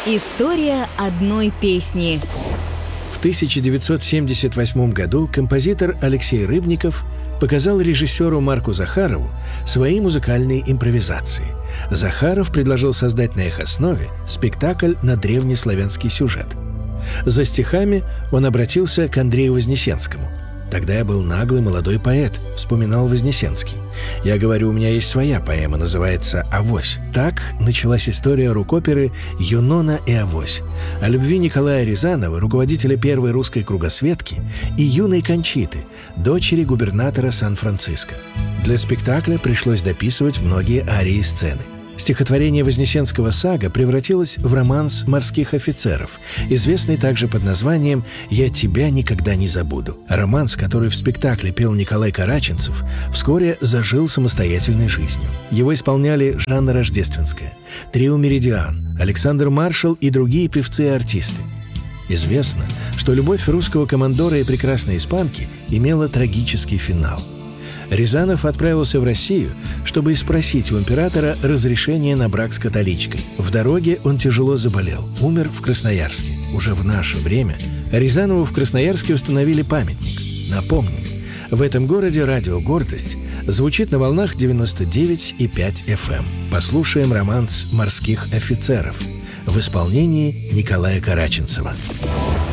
История одной песни. В 1978 году композитор Алексей Рыбников показал режиссеру Марку Захарову свои музыкальные импровизации. Захаров предложил создать на их основе спектакль на древнеславянский сюжет. За стихами он обратился к Андрею Вознесенскому. «Тогда я был наглый молодой поэт», — вспоминал Вознесенский. «Я говорю, у меня есть своя поэма, называется «Авось». Так началась история рок-оперы «Юнона и Авось», о любви Николая Рязанова, руководителя первой русской кругосветки, и юной Кончиты, дочери губернатора Сан-Франциско. Для спектакля пришлось дописывать многие арии сцены. Стихотворение Вознесенского «Сага» превратилось в романс «Морских офицеров», известный также под названием «Я тебя никогда не забуду». Романс, который в спектакле пел Николай Караченцев, вскоре зажил самостоятельной жизнью. Его исполняли Жанна Рождественская, Трио «Меридиан», Александр Маршал и другие певцы и артисты. Известно, что любовь русского командора и прекрасной испанки имела трагический финал. Рязанов отправился в Россию, чтобы спросить у императора разрешение на брак с католичкой. В дороге он тяжело заболел, умер в Красноярске. Уже в наше время Рязанову в Красноярске установили памятник. Напомним, в этом городе радио «Гордость» звучит на волнах 99,5 FM. Послушаем романс «Морских офицеров» в исполнении Николая Караченцева.